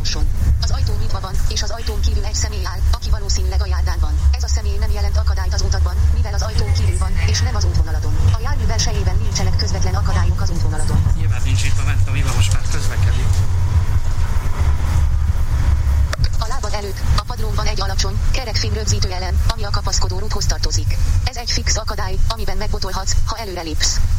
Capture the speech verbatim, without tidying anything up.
lásson. Az ajtó nyitva van, és az ajtón kívül egy személy áll, aki valószínűleg a járdán van. Ez a személy nem jelent akadályt az utakban, mivel az ajtón kívül van, és nem az útvonaladon. A jármű belsejében nincsenek közvetlen akadályok az útvonaladon. Nyilván nincs itt a ment a villamos már közlekedik. A lábad előtt, a padlón van egy alacsony, kerekfém rögzítő elem, ami a kapaszkodó rúdhoz tartozik. Ez egy fix akadály, amiben megbotolhatsz, ha előre lépsz.